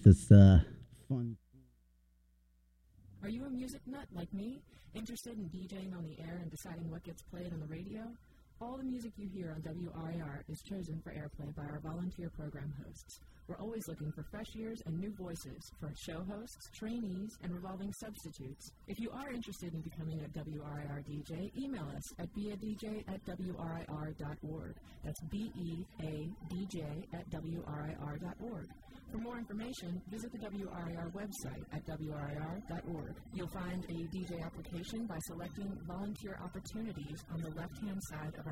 this fun. Are you a music nut like me, interested in DJing on the air and deciding what gets played on the radio? All the music you hear on WRIR is chosen for airplay by our volunteer program hosts. We're always looking for fresh ears and new voices for show hosts, trainees, and revolving substitutes. If you are interested in becoming a WRIR DJ, email us at beadj@wrir.org. That's beadj@wrir.org. For more information, visit the WRIR website at wrir.org. You'll find a DJ application by selecting Volunteer Opportunities on the left-hand side of our